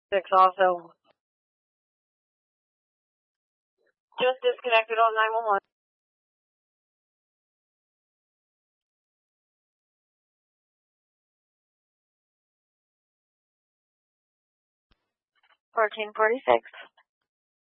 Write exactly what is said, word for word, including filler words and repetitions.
Six also. Just disconnected on nine one one. fourteen forty-six.